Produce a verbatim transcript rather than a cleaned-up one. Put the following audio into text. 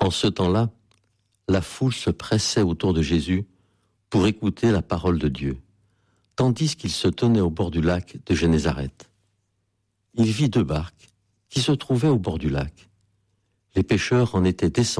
En ce temps-là, la foule se pressait autour de Jésus pour écouter la parole de Dieu, tandis qu'il se tenait au bord du lac de Génézareth. Il vit deux barques qui se trouvaient au bord du lac. Les pêcheurs en étaient descendus